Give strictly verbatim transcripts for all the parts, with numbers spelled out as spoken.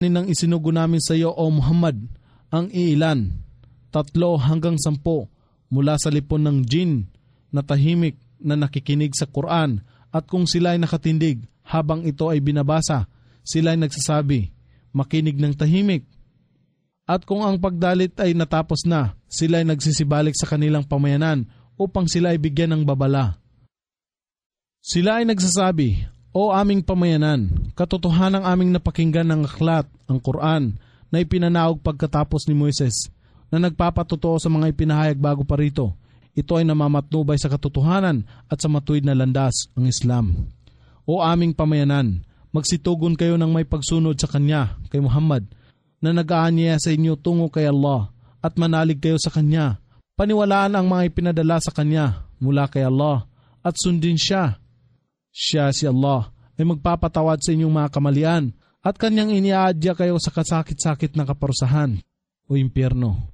Nang isinugo namin sa iyo, O Muhammad, ang iilan, tatlo hanggang sampo mula sa lipon ng jin na tahimik na nakikinig sa Quran, at kung sila ay nakatindig habang ito ay binabasa, sila ay nagsasabi, makinig ng tahimik. At kung ang pagdalit ay natapos na, sila ay nagsisibalik sa kanilang pamayanan upang sila ay bigyan ng babala. Sila ay nagsasabi, O aming pamayanan, katotohanang aming napakinggan ng aklat, ang Quran, na ipinanaog pagkatapos ni Moises, na nagpapatotoo sa mga ipinahayag bago pa rito. Ito ay namamatnubay sa katotohanan at sa matuwid na landas, ang Islam. O aming pamayanan, magsitugon kayo ng may pagsunod sa Kanya, kay Muhammad, na nag-aanyaya sa inyo tungo kay Allah, at manalig kayo sa Kanya. Paniwalaan ang mga ipinadala sa Kanya mula kay Allah, at sundin Siya. Siya, si Allah, ay magpapatawad sa inyong mga kamalian, at Kanyang iniaadya kayo sa kasakit-sakit na kaparusahan o impyerno.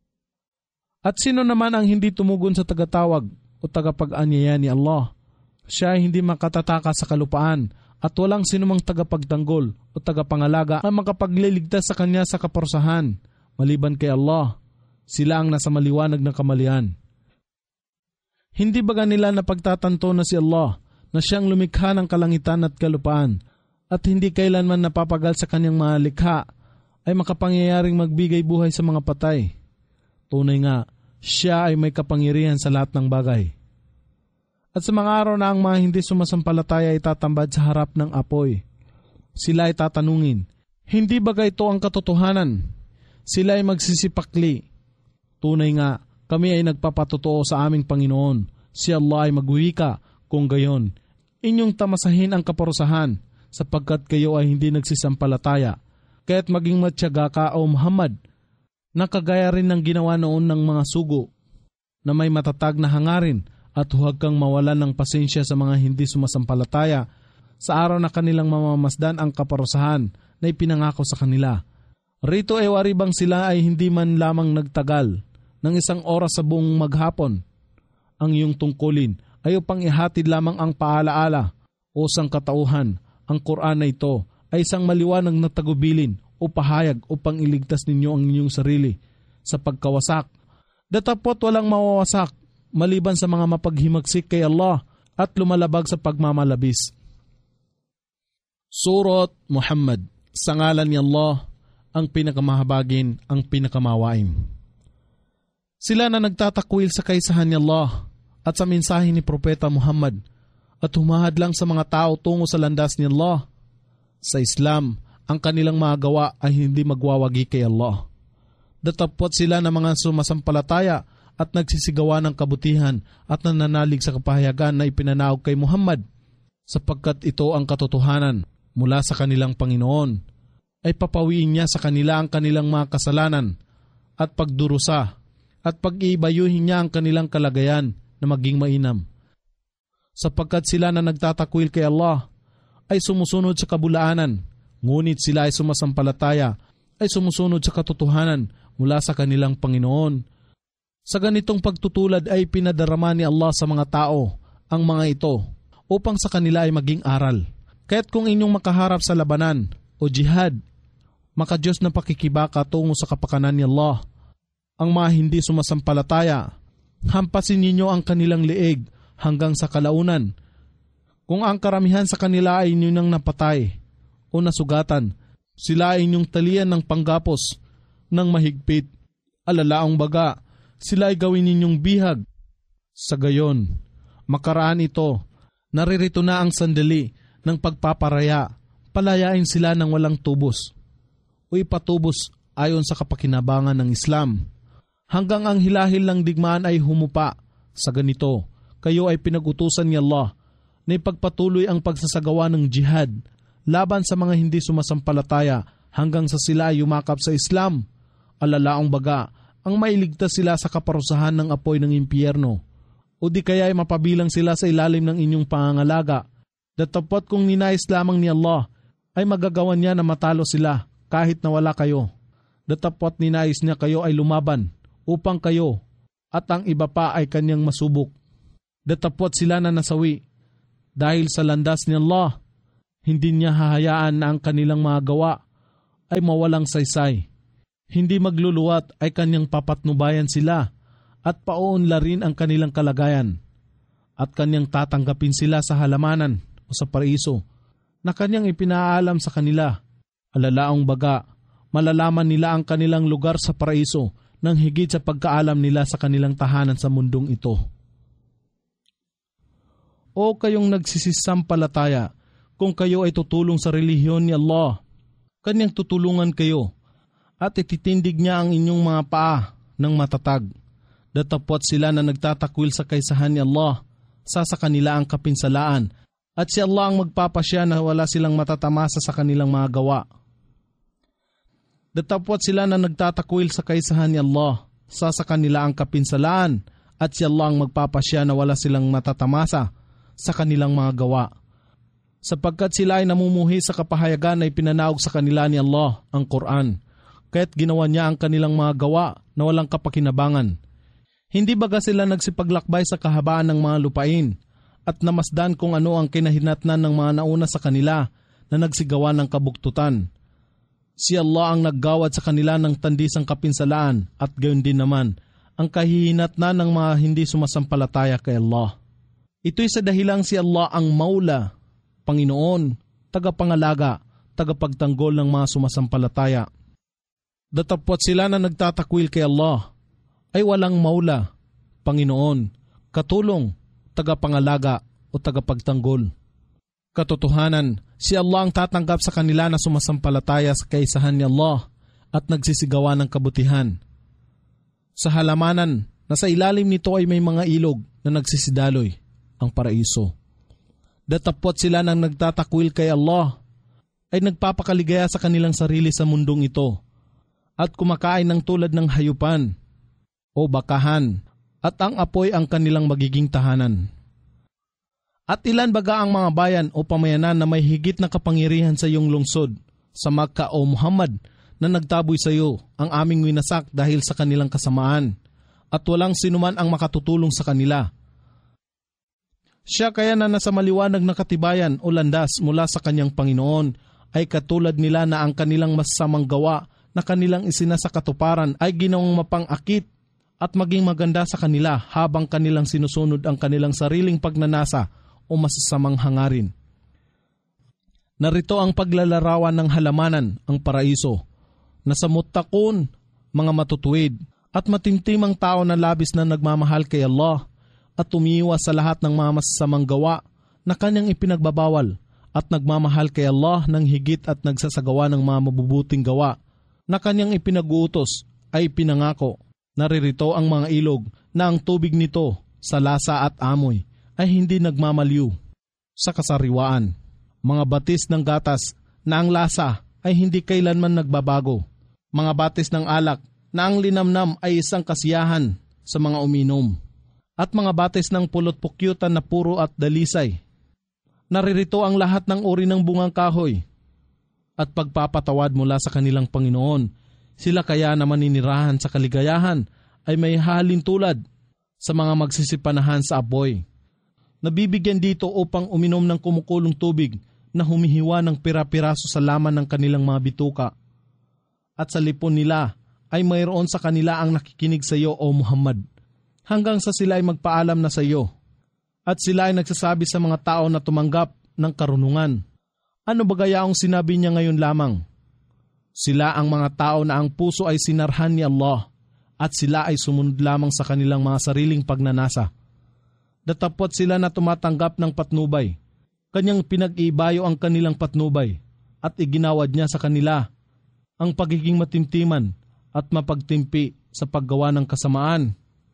At sino naman ang hindi tumugon sa tagatawag o tagapag-anyaya ni Allah? Siya ay hindi makatataka sa kalupaan, at walang sinumang tagapagtanggol o tagapangalaga ang makapagliligtas sa Kanya sa kaparusahan, maliban kay Allah. Sila ang nasa maliwanag na kamalian. Hindi baga nila napagtatanto na si Allah, na Siyang lumikha ng kalangitan at kalupaan, at hindi kailanman napapagal sa Kanyang mga likha, ay makapangyayaring magbigay buhay sa mga patay. Tunay nga, Siya ay may kapangyarihan sa lahat ng bagay. At sa mga araw na ang mga hindi sumasampalataya ay tatambad sa harap ng apoy, sila ay tatanungin, hindi ba ito ang katotohanan? Sila ay magsisipakli. Tunay nga, kami ay nagpapatotoo sa aming Panginoon. Si Allah ay magwika, kung gayon, inyong tamasahin ang kaparusahan, sapagkat kayo ay hindi nagsisampalataya. Kaya't maging matyaga ka, O Muhammad, na kagaya rin ng ginawa noon ng mga sugo, na may matatag na hangarin, at huwag kang mawalan ng pasensya sa mga hindi sumasampalataya sa araw na kanilang mamamasdan ang kaparusahan na ipinangako sa kanila. Rito ay wari bang sila ay hindi man lamang nagtagal ng isang oras sa buong maghapon. Ang iyong tungkulin ay upang ihatid lamang ang paalaala o sangkatauhan. Ang Quran na ito ay isang maliwanag na tagubilin o pahayag upang iligtas ninyo ang inyong sarili sa pagkawasak. Datapot walang mawawasak maliban sa mga mapaghimagsik kay Allah at lumalabag sa pagmamalabis. Surat Muhammad. Sa ngalan ni Allah, ang pinakamahabagin, ang pinakamawain. Sila na nagtatakwil sa kaisahan ni Allah at sa mensahe ni Propeta Muhammad at humahad lang sa mga tao tungo sa landas ni Allah. Sa Islam, ang kanilang mga gawa ay hindi magwawagi kay Allah. Datapot sila ng mga sumasampalataya at nagsisigawa ng kabutihan at nananalig sa kapahayagan na ipinanaog kay Muhammad, sapagkat ito ang katotohanan mula sa kanilang Panginoon, ay papawiin niya sa kanila ang kanilang mga kasalanan at pagdurusa, at pag-iibayuhin niya ang kanilang kalagayan na maging mainam. Sapagkat sila na nagtatakwil kay Allah ay sumusunod sa kabulaanan, ngunit sila ay sumasampalataya ay sumusunod sa katotohanan mula sa kanilang Panginoon. Sa ganitong pagtutulad ay pinadarama ni Allah sa mga tao ang mga ito upang sa kanila ay maging aral. Kaya't kung inyong makaharap sa labanan o jihad, makadiyos na pakikibaka tungo sa kapakanan ni Allah, ang mga hindi sumasampalataya, hampasin ninyo ang kanilang liig hanggang sa kalaunan. Kung ang karamihan sa kanila ay inyong napatay o nasugatan, sila ay inyong talian ng panggapos ng mahigpit. Alalaang baga, sila ay gawin ninyong bihag. Sa gayon, makaraan ito, naririto na ang sandali ng pagpaparaya, palayain sila ng walang tubos o ipatubos ayon sa kapakinabangan ng Islam. Hanggang ang hilahil ng digmaan ay humupa. Sa ganito, kayo ay pinag-utusan ni Allah na ipagpatuloy ang pagsasagawa ng jihad laban sa mga hindi sumasampalataya hanggang sa sila ay yumakap sa Islam. Alalaong baga, ang mailigtas sila sa kaparusahan ng apoy ng impyerno, o di kaya ay mapabilang sila sa ilalim ng inyong pangangalaga. Datapot kung ninais lamang ni Allah, ay magagawan niya na matalo sila kahit na wala kayo. Datapot ninais niya kayo ay lumaban upang kayo at ang iba pa ay kanyang masubok. Datapot sila na nasawi dahil sa landas ni Allah, hindi niya hahayaan na ang kanilang mga gawa ay mawalang saysay. Hindi magluluwat ay kanyang papatnubayan sila at pauunlarin ang kanilang kalagayan. At kanyang tatanggapin sila sa halamanan o sa paraiso na kanyang ipinaalam sa kanila. Alalaong baga, malalaman nila ang kanilang lugar sa paraiso nang higit sa pagkaalam nila sa kanilang tahanan sa mundong ito. O kayong nagsisisampalataya, kung kayo ay tutulong sa relihiyon ni Allah, kanyang tutulungan kayo at ititindig niya ang inyong mga paa ng matatag. Datapwat sila na nagtatakwil sa kaisahan ni Allah, sa sa kanila ang kapinsalaan, at si Allah ang magpapasya na wala silang matatamasa sa kanilang mga gawa. Datapwat sila na nagtatakwil sa kaisahan ni Allah, sa sa kanila ang kapinsalaan, at si Allah ang magpapasya na wala silang matatamasa sa kanilang mga gawa. Sapagkat sila ay namumuhi sa kapahayagan na ipinanaog sa kanila ni Allah ang Quran, kaya't ginawa niya ang kanilang mga gawa na walang kapakinabangan. Hindi baga sila nagsipaglakbay sa kahabaan ng mga lupain at namasdan kung ano ang kinahinatnan ng mga nauna sa kanila na nagsigawa ng kabuktutan. Si Allah ang naggawad sa kanila ng tandisang kapinsalaan at gayon din naman ang kahihinatnan ng mga hindi sumasampalataya kay Allah. Ito'y sa dahilang si Allah ang Maula, Panginoon, tagapangalaga, tagapagtanggol ng mga sumasampalataya. Datapwat sila na nagtatakwil kay Allah ay walang Maula, Panginoon, katulong, tagapangalaga o tagapagtanggol. Katotohanan, si Allah ang tatanggap sa kanila na sumasampalataya sa kaisahan ni Allah at nagsisigawa ng kabutihan. Sa halamanan na sa ilalim nito ay may mga ilog na nagsisidaloy, ang paraiso. Datapwat sila nang nagtatakwil kay Allah ay nagpapakaligaya sa kanilang sarili sa mundong ito at kumakain ng tulad ng hayupan o bakahan at ang apoy ang kanilang magiging tahanan. At ilan baga ang mga bayan o pamayanan na may higit na kapangyarihan sa iyong lungsod sa Makkah o Muhammad na nagtaboy sa iyo ang aming winasak dahil sa kanilang kasamaan at walang sinuman ang makatutulong sa kanila. Siya kaya na nasa maliwanag na katibayan o landas mula sa kanyang Panginoon ay katulad nila na ang kanilang masasamang gawa na kanilang isinasa katuparan ay ginawang mapang-akit at maging maganda sa kanila habang kanilang sinusunod ang kanilang sariling pagnanasa o masasamang hangarin. Narito ang paglalarawan ng halamanan, ang paraiso, na sa muttaqun, mga matutuwid, at matimtimang tao na labis na nagmamahal kay Allah at umiiwas sa lahat ng mga masasamang gawa na kanyang ipinagbabawal at nagmamahal kay Allah ng higit at nagsasagawa ng mga mabubuting gawa na kanyang ipinag-uutos ay pinangako. Naririto ang mga ilog na ang tubig nito sa lasa at amoy ay hindi nagmamaliw sa kasariwaan. Mga batis ng gatas na ang lasa ay hindi kailanman nagbabago. Mga batis ng alak na ang linamnam ay isang kasiyahan sa mga uminom. At mga batis ng pulot-pukyutan na puro at dalisay. Naririto ang lahat ng uri ng bungang kahoy at pagpapatawad mula sa kanilang Panginoon. Sila kaya na maninirahan sa kaligayahan ay may halin tulad sa mga magsisipanahan sa apoy. Nabibigyan dito upang uminom ng kumukulong tubig na humihiwa ng pira-piraso sa laman ng kanilang mga bituka. At sa lipon nila ay mayroon sa kanila ang nakikinig sa iyo, O Muhammad, hanggang sa sila ay magpaalam na sa iyo. At sila ay nagsasabi sa mga tao na tumanggap ng karunungan. Ano ba gayaong sinabi niya ngayon lamang? Sila ang mga tao na ang puso ay sinarhan ni Allah at sila ay sumunod lamang sa kanilang mga sariling pagnanasa. Datapwat sila na tumatanggap ng patnubay. Kanyang pinag-iibayo ang kanilang patnubay at iginawad niya sa kanila ang pagiging matimtiman at mapagtimpi sa paggawa ng kasamaan.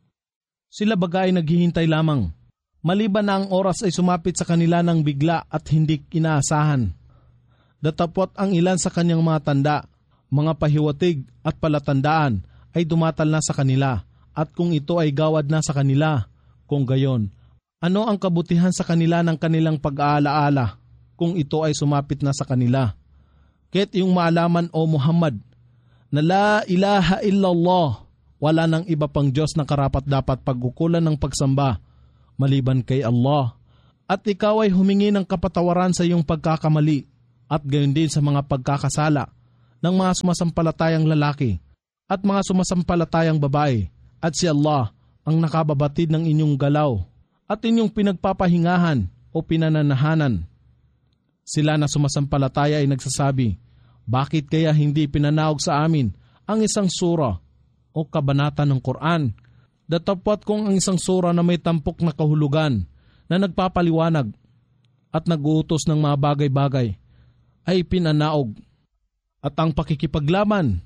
Sila bagay naghihintay lamang. Maliban na ang oras ay sumapit sa kanila ng bigla at hindi inaasahan. Datapwat ang ilan sa kanyang mga tanda, mga pahiwatig at palatandaan ay dumatal na sa kanila at kung ito ay gawad na sa kanila, kung gayon, ano ang kabutihan sa kanila ng kanilang pag-aalaala kung ito ay sumapit na sa kanila? Kaya't iyong maalaman, O Muhammad, na la ilaha illallah, wala nang iba pang Diyos na karapat-dapat pagkukulan ng pagsamba maliban kay Allah. At ikaw ay humingi ng kapatawaran sa iyong pagkakamali at gayon din sa mga pagkakasala ng mga sumasampalatayang lalaki at mga sumasampalatayang babae, at si Allah ang nakababatid ng inyong galaw at inyong pinagpapahingahan o pinananahanan. Sila na sumasampalataya ay nagsasabi, bakit kaya hindi pinanaog sa amin ang isang sura o kabanata ng Quran? Datapwat kung ang isang sura na may tampok na kahulugan na nagpapaliwanag at nag-uutos ng mga bagay-bagay ay pinanaog. At ang pakikipaglaban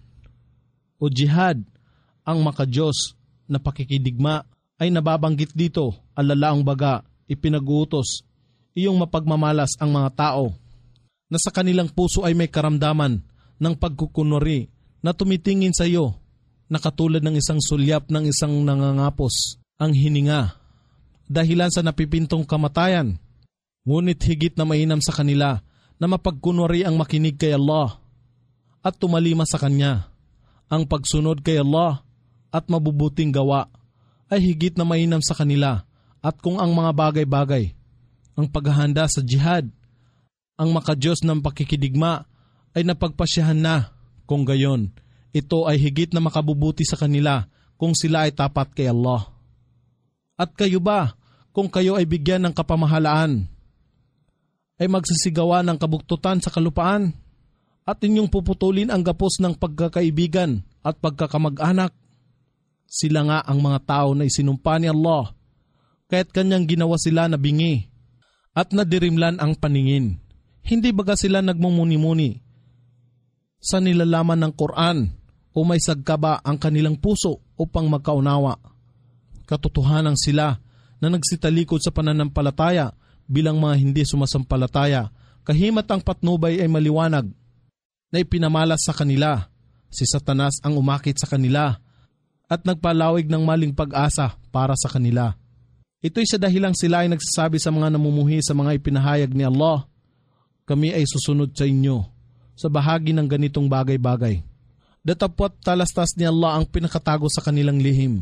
o jihad, ang makadiyos na pakikidigma ay nababanggit dito, alalaang baga, ipinag-uutos, iyong mapagmamalas ang mga tao na sa kanilang puso ay may karamdaman ng pagkukunwari na tumitingin sa iyo na katulad ng isang sulyap ng isang nangangapos ang hininga dahilan sa napipintong kamatayan. Ngunit higit na mainam sa kanila na mapagkunwari ang makinig kay Allah at tumalima sa Kanya. Ang pagsunod kay Allah at mabubuting gawa ay higit na mainam sa kanila, at kung ang mga bagay-bagay, ang paghahanda sa jihad, ang makadiyos ng pakikidigma ay napagpasyahan na, kung gayon, ito ay higit na makabubuti sa kanila kung sila ay tapat kay Allah. At kayo ba, kung kayo ay bigyan ng kapamahalaan, ay magsisigawa ng kabuktutan sa kalupaan at inyong puputulin ang gapos ng pagkakaibigan at pagkakamag-anak? Sila nga ang mga tao na isinumpa ni Allah, kaya't kanyang ginawa sila na bingi at nadirimlan ang paningin. Hindi baga sila nagmumuni-muni sa nilalaman ng Quran o may sagkaba ang kanilang puso upang magkaunawa? Katotohanan sila na nagsitalikod sa pananampalataya bilang mga hindi sumasampalataya, kahimat ang patnubay ay maliwanag na ipinamalas sa kanila. Si Satanas ang umakit sa kanila at nagpalawig ng maling pag-asa para sa kanila. Ito'y sa dahilang sila ay nagsasabi sa mga namumuhi sa mga ipinahayag ni Allah, kami ay susunod sa inyo sa bahagi ng ganitong bagay-bagay. Datapwat talastas ni Allah ang pinakatago sa kanilang lihim.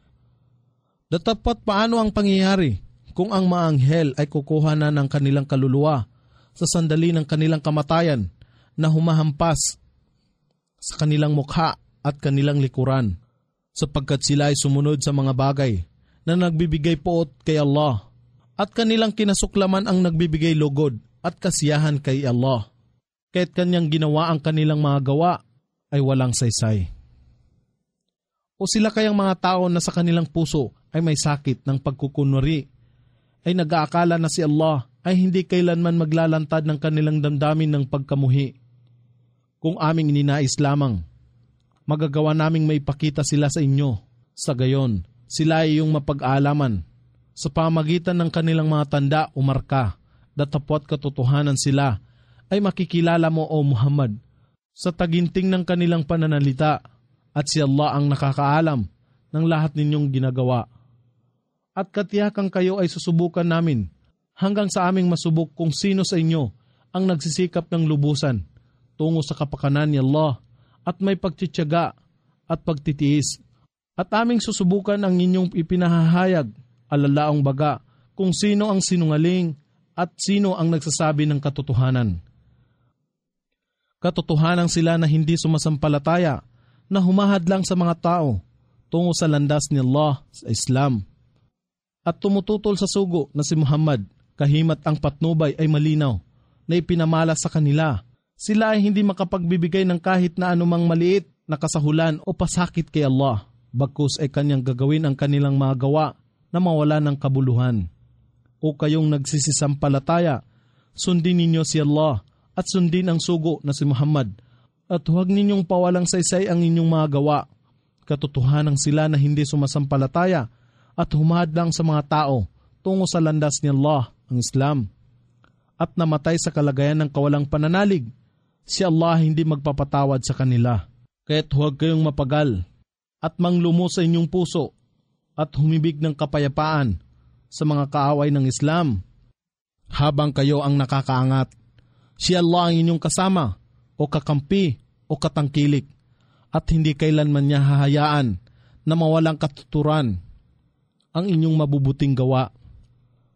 Datapwat paano ang pangyayari kung ang mga anghel ay kukuha na ng kanilang kaluluwa sa sandali ng kanilang kamatayan na humahampas sa kanilang mukha at kanilang likuran, sapagkat sila ay sumunod sa mga bagay na nagbibigay poot kay Allah at kanilang kinasuklaman ang nagbibigay lugod at kasiyahan kay Allah. Kaya't kanyang ginawa ang kanilang mga gawa ay walang saysay. O sila kayang mga tao na sa kanilang puso ay may sakit ng pagkukunwari ay nag-aakala na si Allah ay hindi kailanman maglalantad ng kanilang damdamin ng pagkamuhi. Kung aming ininais lamang, magagawa naming maipakita sila sa inyo. Sa gayon, sila ay iyong mapag-aalaman sa pamagitan ng kanilang mga tanda o marka, datapwat katotohanan sila ay makikilala mo o Muhammad sa taginting ng kanilang pananalita, at si Allah ang nakakaalam ng lahat ninyong ginagawa. At katiyakang kayo ay susubukan namin hanggang sa aming masubok kung sino sa inyo ang nagsisikap ng lubusan tungo sa kapakanan ni Allah at may pagtitiyaga at pagtitiis. At aming susubukan ang inyong ipinahahayag, alalaong baga, kung sino ang sinungaling at sino ang nagsasabi ng katotohanan. Katotohanan sila na hindi sumasampalataya, na humahad lang sa mga tao tungo sa landas ni Allah sa Islam at tumututol sa sugo na si Muhammad, kahimat ang patnubay ay malinaw na ipinamala sa kanila. Sila ay hindi makapagbibigay ng kahit na anumang maliit na kasahulan o pasakit kay Allah, bagkus ay kanyang gagawin ang kanilang mga gawa na mawala ng kabuluhan. O kayong nagsisisampalataya, sundin ninyo si Allah at sundin ang sugo na si Muhammad, at huwag ninyong pawalang saysay ang inyong mga gawa. Katotohanan sila na hindi sumasampalataya at humahad lang sa mga tao tungo sa landas ni Allah, ang Islam, at namatay sa kalagayan ng kawalang pananalig. Si Allah hindi magpapatawad sa kanila. Kaya't huwag kayong mapagal at manglumo sa inyong puso at humibig ng kapayapaan sa mga kaaway ng Islam habang kayo ang nakakaangat. Si Allah ang inyong kasama o kakampi o katangkilik, at hindi kailanman niya hahayaan na mawalang katuturan ang inyong mabubuting gawa.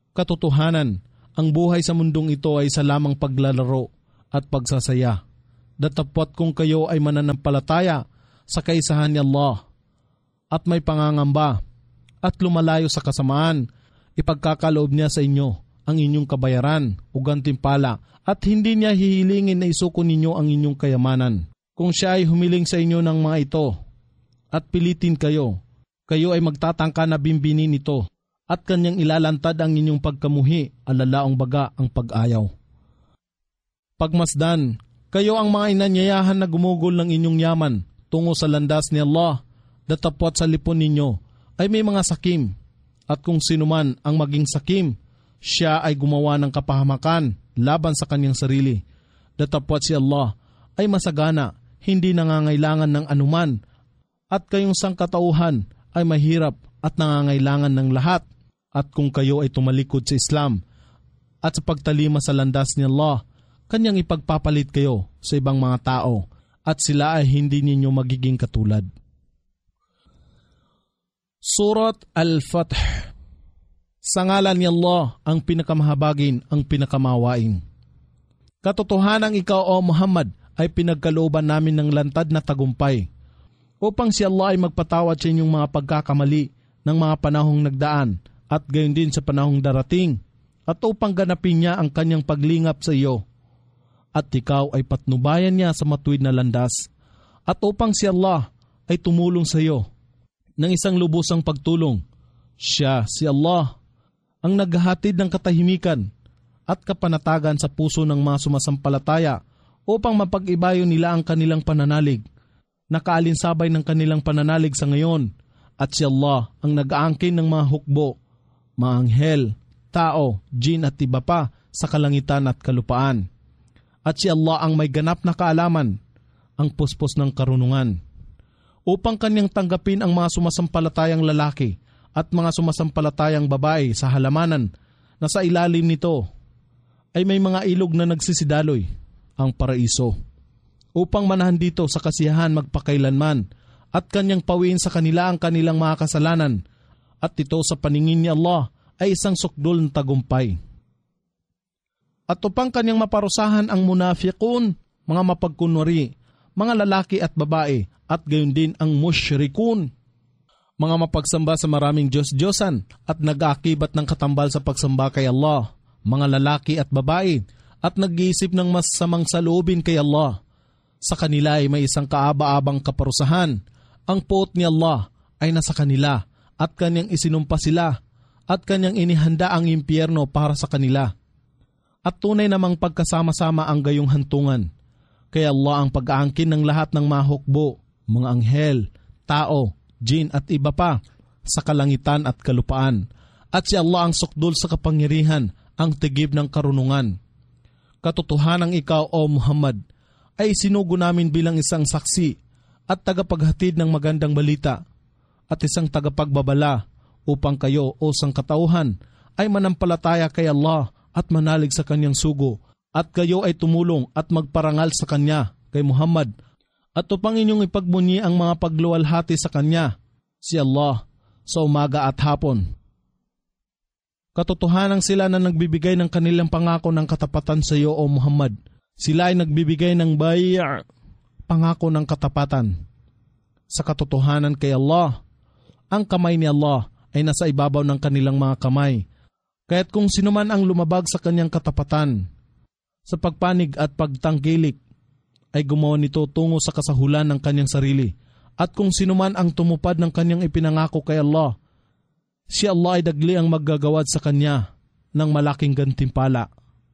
Katotohanan, ang buhay sa mundong ito ay isa lamang paglalaro at pagsasaya. Datapwat kung kayo ay mananampalataya sa kaisahan ni Allah at may pangangamba at lumalayo sa kasamaan, ipagkakaloob niya sa inyo ang inyong kabayaran o gantimpala at hindi niya hihilingin na isuko ninyo ang inyong kayamanan. Kung siya ay humiling sa inyo ng mga ito at pilitin kayo, kayo ay magtatangka na bimbinin ito at kanyang ilalantad ang inyong pagkamuhi, alalaong baga ang pag-ayaw. Pagmasdan, kayo ang mga inanyayahan na gumugol ng inyong yaman tungo sa landas ni Allah, datapwat sa lipon ninyo ay may mga sakim, at kung sinuman ang maging sakim, siya ay gumawa ng kapahamakan laban sa kanyang sarili. Datapwat si Allah ay masagana, hindi nangangailangan ng anuman, at kayong sangkatauhan ay mahirap at nangangailangan ng lahat. At kung kayo ay tumalikod sa Islam at sa pagtalima sa landas ni Allah, kanyang ipagpapalit kayo sa ibang mga tao at sila ay hindi ninyo magiging katulad. Surat Al-Fath. Sa ngalan ni Allah, ang pinakamahabagin, ang pinakamawain. Katotohanang ikaw, O Muhammad, ay pinagkalooban namin ng lantad na tagumpay, upang si Allah ay magpatawad sa inyong mga pagkakamali ng mga panahong nagdaan at gayon din sa panahong darating, at upang ganapin niya ang kanyang paglingap sa iyo, at ikaw ay patnubayan niya sa matuwid na landas, at upang si Allah ay tumulong sa iyo ng isang lubusang pagtulong. Siya, si Allah, ang naghahatid ng katahimikan at kapanatagan sa puso ng mga sumasampalataya upang mapag-ibayo nila ang kanilang pananalig, nakaalinsabay ng kanilang pananalig sa ngayon, at si Allah ang nag-aangkin ng mga hukbo, mga anghel, tao, jin at iba pa sa kalangitan at kalupaan. At si Allah ang may ganap na kaalaman, ang puspos ng karunungan, upang kanyang tanggapin ang mga sumasampalatayang lalaki at mga sumasampalatayang babae sa halamanan na sa ilalim nito ay may mga ilog na nagsisidaloy, ang paraiso, upang manahan dito sa kasiyahan magpakailanman at kanyang pawiin sa kanila ang kanilang mga kasalanan, at ito sa paningin ni Allah ay isang sukdol ng tagumpay. At upang kanyang maparusahan ang munafiqun, mga mapagkunwari, mga lalaki at babae, at gayon din ang musyrikun, mga mapagsamba sa maraming Diyos-Diyosan at nag-aakibat ng katambal sa pagsamba kay Allah, mga lalaki at babae, at nag-iisip ng masamang saloobin kay Allah. Sa kanila ay may isang kaaba-abang kaparusahan. Ang puot ni Allah ay nasa kanila, at kanyang isinumpa sila, at kanyang inihanda ang impyerno para sa kanila. At tunay namang pagkasama-sama ang gayong hantungan. Kaya Allah ang pag-aangkin ng lahat ng mga hukbo, mga anghel, tao, jin at iba pa sa kalangitan at kalupaan. At si Allah ang sukdol sa kapangyarihan, ang tigib ng karunungan. Katotohanang ikaw, O Muhammad, ay sinugo namin bilang isang saksi at tagapaghatid ng magandang balita at isang tagapagbabala upang kayo, o sangkatauhan, ay manampalataya kay Allah at manalig sa kanyang sugo, at kayo ay tumulong at magparangal sa kanya, kay Muhammad, at upang inyong ipagbunyi ang mga pagluwalhati sa kanya, si Allah, sa umaga at hapon. Katotohanan sila na nagbibigay ng kanilang pangako ng katapatan sa iyo, O Muhammad. Sila ay nagbibigay ng bay', pangako ng katapatan. Sa katotohanan kay Allah, ang kamay ni Allah ay nasa ibabaw ng kanilang mga kamay. Kaya't kung sino man ang lumabag sa kanyang katapatan, sa pagpanig at pagtangkilik, ay gumawa nito tungo sa kasahulan ng kanyang sarili. At kung sino man ang tumupad ng kanyang ipinangako kay Allah, si Allah ay dagli ang maggagawad sa kanya ng malaking gantimpala.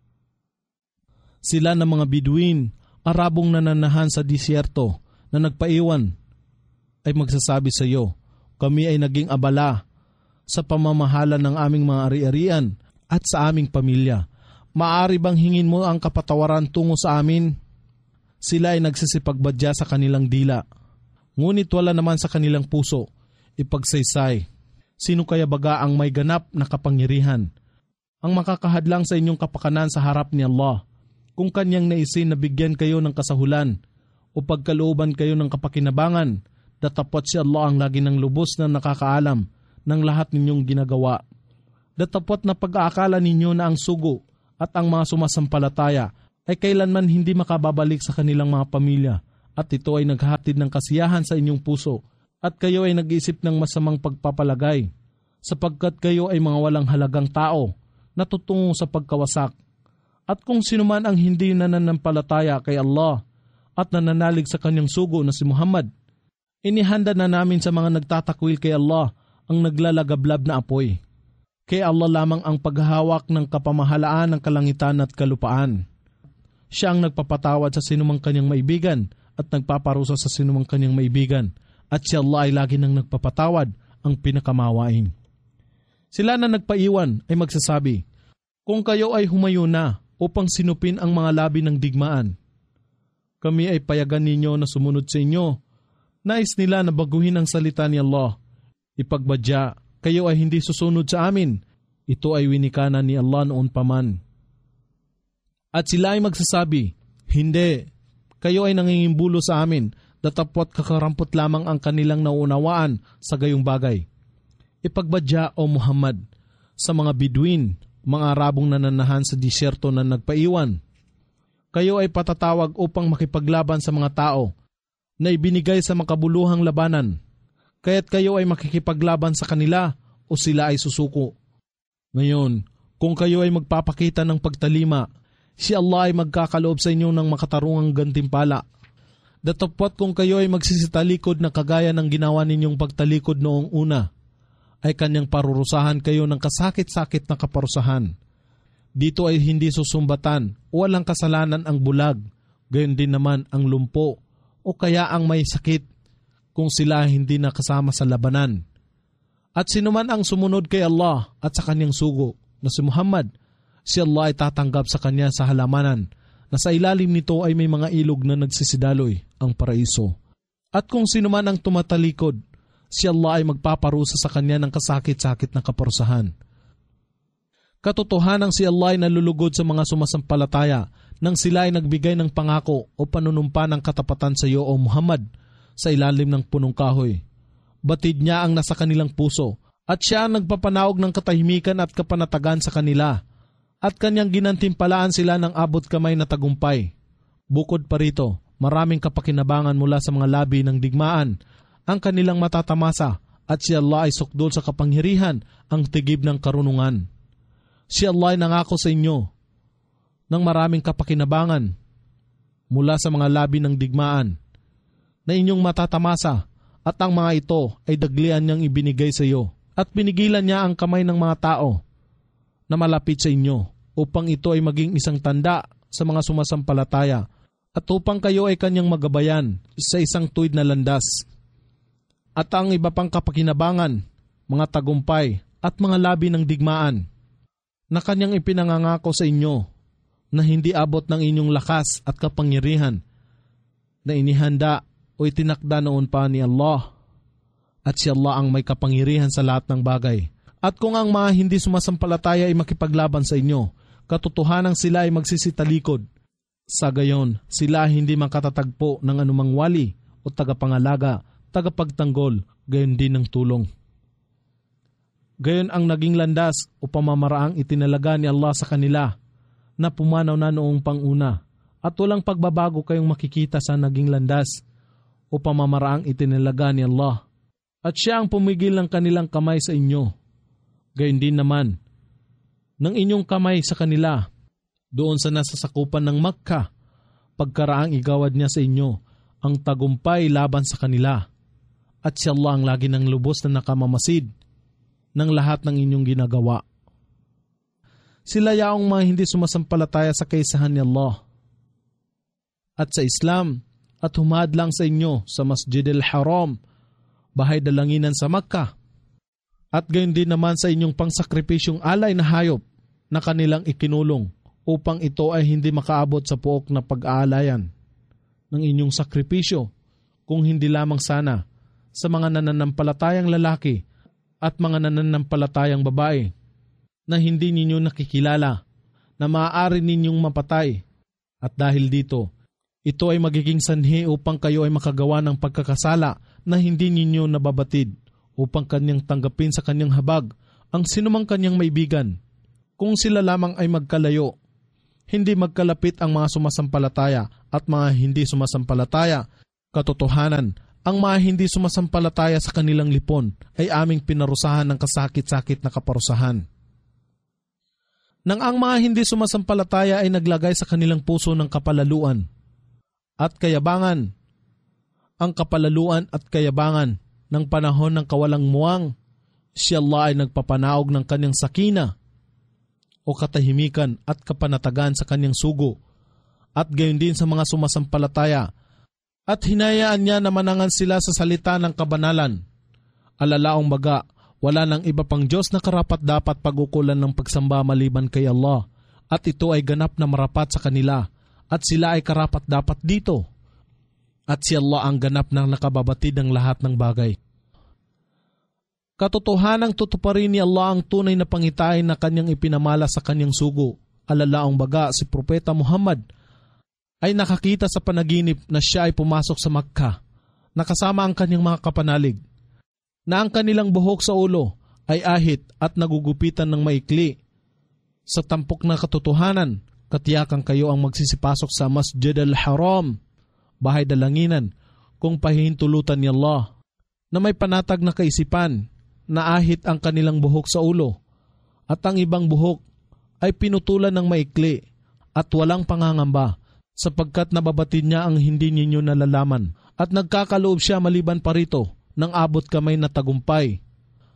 Sila ng mga Biduin, Arabong nananahan sa disyerto na nagpaiwan, ay magsasabi sa iyo, kami ay naging abala sa pamamahala ng aming mga ari-arian at sa aming pamilya. Maaari bang hingin mo ang kapatawaran tungo sa amin? Sila ay nagsisipagbadya sa kanilang dila, ngunit wala naman sa kanilang puso ipagsaysay. Sino kaya baga ang may ganap na kapangyarihan, ang makakahadlang sa inyong kapakanan sa harap ni Allah, kung kanyang naisin na bigyan kayo ng kasahulan o pagkalooban kayo ng kapakinabangan, datapwat si Allah ang lagi ng lubos na nakakaalam ng lahat ninyong ginagawa. Datapwat na pag-aakala ninyo na ang sugo at ang mga sumasampalataya ay kailanman hindi makababalik sa kanilang mga pamilya at ito ay naghahatid ng kasiyahan sa inyong puso at kayo ay nag-iisip ng masamang pagpapalagay sapagkat kayo ay mga walang halagang tao na tutungo sa pagkawasak. At kung sino man ang hindi nananampalataya kay Allah at nananalig sa kanyang sugo na si Muhammad, inihanda na namin sa mga nagtatakwil kay Allah ang naglalagablab na apoy. Kay Allah lamang ang paghahawak ng kapamahalaan ng kalangitan at kalupaan. Siya ang nagpapatawad sa sinumang kanyang maibigan at nagpaparusa sa sinumang kanyang maibigan, at si Allah ay lagi nang nagpapatawad, ang pinakamawain. Sila na nagpaiwan ay magsasabi, kung kayo ay humayo na upang sinupin ang mga labi ng digmaan, kami ay payagan ninyo na sumunod sa inyo. Nais nila na baguhin ang salita ni Allah. Ipagbadya, kayo ay hindi susunod sa amin. Ito ay winikana ni Allah noon paman. At sila ay magsasabi, hindi, kayo ay nangingimbulo sa amin, datapwat kakarampot lamang ang kanilang nauunawaan sa gayong bagay. Ipagbadya, O Muhammad, sa mga Bidwin, mga Arabong nananahan sa disyerto na nagpaiwan, kayo ay patatawag upang makipaglaban sa mga tao na ibinigay sa makabuluhang labanan, kaya't kayo ay makikipaglaban sa kanila o sila ay susuko. Ngayon, kung kayo ay magpapakita ng pagtalima, si Allah ay magkakaloob sa inyo ng makatarungang gantimpala. Datapwat kung kayo ay magsisitalikod na kagaya ng ginawa ninyong pagtalikod noong una, ay kanyang parurusahan kayo ng kasakit-sakit na kaparusahan. Dito ay hindi susumbatan o walang kasalanan ang bulag, gayon din naman ang lumpo o kaya ang may sakit kung sila hindi nakasama sa labanan. At sinuman ang sumunod kay Allah at sa kanyang sugo na si Muhammad, si Allah ay tatanggap sa kanya sa halamanan na sa ilalim nito ay may mga ilog na nagsisidaloy, ang paraiso. At kung sinuman ang tumatalikod, si Allah ay magpaparusa sa kanya ng kasakit-sakit na kaparusahan. Katotohanan si Allah ay nalulugod sa mga sumasampalataya nang sila ay nagbigay ng pangako o panunumpa ng katapatan sa iyo, O Muhammad, sa ilalim ng punong kahoy. Batid niya ang nasa kanilang puso at siya ang nagpapanaog ng katahimikan at kapanatagan sa kanila at kanyang ginantimpalaan sila ng abot kamay na tagumpay. Bukod pa rito, maraming kapakinabangan mula sa mga labi ng digmaan ang kanilang matatamasa at si Allah ay sukdol sa kapangyarihan ang tigib ng karunungan. Si Allah ay nangako sa inyo ng maraming kapakinabangan mula sa mga labi ng digmaan na inyong matatamasa at ang mga ito ay daglian niyang ibinigay sa iyo at pinigilan niya ang kamay ng mga tao na malapit sa inyo upang ito ay maging isang tanda sa mga sumasampalataya at upang kayo ay kanyang magabayan sa isang tuwid na landas. At ang iba pang kapakinabangan, mga tagumpay at mga labi ng digmaan na kanyang ipinangangako sa inyo na hindi abot ng inyong lakas at kapangyarihan na inihanda o itinakda noon pa ni Allah. At si Allah ang may kapangyarihan sa lahat ng bagay. At kung ang mga hindi sumasampalataya ay makipaglaban sa inyo, katotohanan sila ay magsisitalikod. Sa gayon, sila hindi makatatagpo ng anumang wali o tagapangalaga, tagapagtanggol, gayon din ng tulong. Gayon ang naging landas o pamamaraang itinalaga ni Allah sa kanila na pumanaw na noong panguna at walang pagbabago kayong makikita sa naging landas o pamamaraang itinalaga ni Allah. At siya ang pumigil ng kanilang kamay sa inyo. Gayon din naman ng inyong kamay sa kanila doon sa nasasakupan ng Makkah pagkaraang igawad niya sa inyo ang tagumpay laban sa kanila. At si Allah ang lagi ng lubos na nakamamasid ng lahat ng inyong ginagawa. Sila yaong mga hindi sumasampalataya sa kaisahan ni Allah at sa Islam at humad lang sa inyo sa Masjid al-Haram, bahay dalanginan sa Makkah, at gayon din naman sa inyong pangsakripisyong alay na hayop na kanilang ikinulong upang ito ay hindi makaabot sa puok na pag-aalayan ng inyong sakripisyo kung hindi lamang sana sa mga nananampalatayang lalaki at mga nananampalatayang babae na hindi ninyo nakikilala na maaari ninyong mapatay. At dahil dito, ito ay magiging sanhi upang kayo ay makagawa ng pagkakasala na hindi ninyo nababatid upang kanyang tanggapin sa kanyang habag ang sinumang kanyang maibigan kung sila lamang ay magkalayo hindi magkalapit ang mga sumasampalataya at mga hindi sumasampalataya. Katotohanan, ang mga hindi sumasampalataya sa kanilang lipon ay aming pinarusahan ng kasakit-sakit na kaparusahan. Nang ang mga hindi sumasampalataya ay naglagay sa kanilang puso ng kapalaluan at kayabangan, ang kapalaluan at kayabangan ng panahon ng kawalang muwang, si Allah ay nagpapanaog ng kanyang sakina o katahimikan at kapanatagan sa kanyang sugo at gayon din sa mga sumasampalataya at hinayaan niya na manangan sila sa salita ng kabanalan. Alalaong baga, wala nang iba pang Diyos na karapat-dapat pagukulan ng pagsamba maliban kay Allah at ito ay ganap na marapat sa kanila at sila ay karapat-dapat dito. At si Allah ang ganap na nakababatid ng lahat ng bagay. Katotohanang tutuparin ni Allah ang tunay na pangitain na kanyang ipinamala sa kanyang sugo. Alalaong baga, si Propeta Muhammad ay nakakita sa panaginip na siya ay pumasok sa Makkah, nakasama ang kanyang mga kapanalig, na ang kanilang buhok sa ulo ay ahit at nagugupitan ng maikli. Sa tampok na katotohanan, katiyakan kayo ang magsisipasok sa Masjid al-Haram, bahay dalanginan, kung pahihintulutan ni Allah, na may panatag na kaisipan, na ahit ang kanilang buhok sa ulo, at ang ibang buhok ay pinutulan ng maikli, at walang pangangamba, sapagkat nababatid niya ang hindi ninyo nalalaman, at nagkakaloob siya maliban pa rito, ng abot kamay na tagumpay.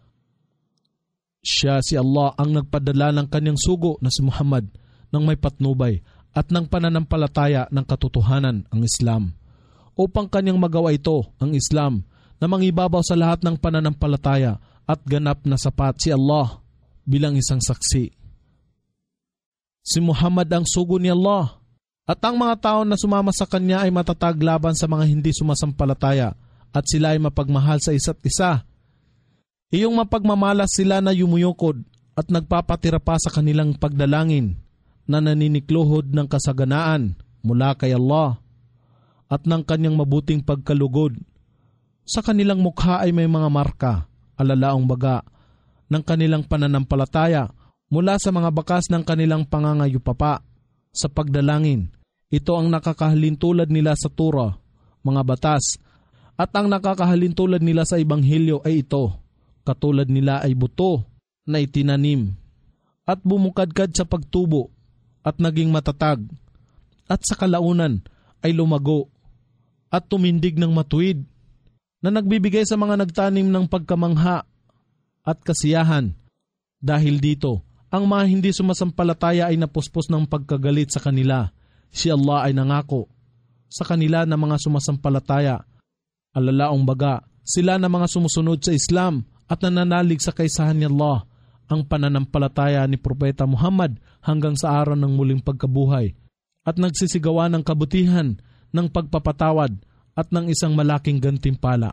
Siya si Allah ang nagpadala ng kanyang sugo na si Muhammad ng may patnubay at ng pananampalataya ng katotohanan, ang Islam, upang kanyang magawa ito, ang Islam, na mangibabaw sa lahat ng pananampalataya at ganap na sapat si Allah bilang isang saksi. Si Muhammad ang sugo ni Allah at ang mga tao na sumama sa kanya ay matatag laban sa mga hindi sumasampalataya at sila ay mapagmahal sa isa't isa. Iyong mapagmamalas sila na yumuyukod at nagpapatira pa sa kanilang pagdalangin na naninikluhod ng kasaganaan mula kay Allah at ng kanyang mabuting pagkalugod. Sa kanilang mukha ay may mga marka, alalaong baga, ng kanilang pananampalataya mula sa mga bakas ng kanilang pangangayupapa sa pagdalangin. Ito ang nakakahalintulad nila sa Torah, mga batas, at ang nakakahalintulad nila sa Ebanghelyo ay ito, katulad nila ay buto na itinanim at bumukadkad sa pagtubo at naging matatag at sa kalaunan ay lumago at tumindig ng matuwid na nagbibigay sa mga nagtanim ng pagkamangha at kasiyahan. Dahil dito, ang mga hindi sumasampalataya ay napuspos ng pagkagalit sa kanila. Si Allah ay nangako sa kanila na mga sumasampalataya. Alalaong baga, sila na mga sumusunod sa Islam at nananalig sa kaisahan ni Allah, ang pananampalataya ni Propeta Muhammad hanggang sa araw ng muling pagkabuhay at nagsisigawa ng kabutihan, ng pagpapatawad at ng isang malaking gantimpala.